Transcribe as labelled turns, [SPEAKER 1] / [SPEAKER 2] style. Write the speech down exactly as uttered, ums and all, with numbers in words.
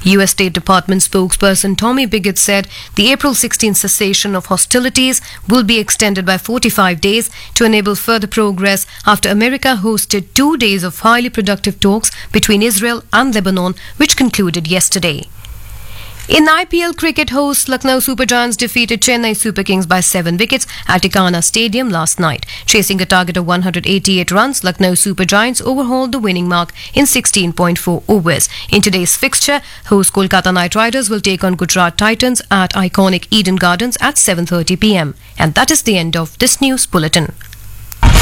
[SPEAKER 1] U S State Department spokesperson Tommy Biggett said the April sixteenth cessation of hostilities will be extended by forty-five days to enable further progress after America hosted two days of highly productive talks between Israel and Lebanon, which concluded yesterday. In I P L cricket, hosts Lucknow Super Giants defeated Chennai Super Kings by seven wickets at Ikana Stadium last night. Chasing a target of one hundred eighty-eight runs, Lucknow Super Giants overhauled the winning mark in sixteen point four overs. In today's fixture, host Kolkata Knight Riders will take on Gujarat Titans at iconic Eden Gardens at seven thirty p m. And that is the end of this news bulletin.